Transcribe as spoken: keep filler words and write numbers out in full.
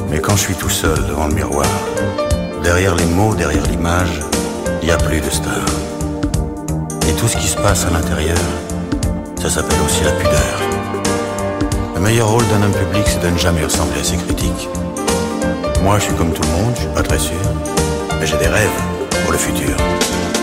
Mais quand je suis tout seul devant le miroir, derrière les mots, derrière l'image, il n'y a plus de star. Et tout ce qui se passe à l'intérieur, ça s'appelle aussi la pudeur. Le meilleur rôle d'un homme public, c'est de ne jamais ressembler à ses critiques. Moi, je suis comme tout le monde, je suis pas très sûr, mais j'ai des rêves pour le futur.